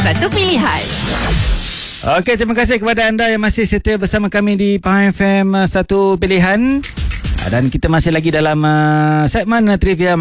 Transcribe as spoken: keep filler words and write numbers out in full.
Satu Pilihan. Okey, terima kasih kepada anda yang masih setia bersama kami di Pahang F M uh, Satu Pilihan. Dan kita masih lagi dalam uh, segmen uh, trivia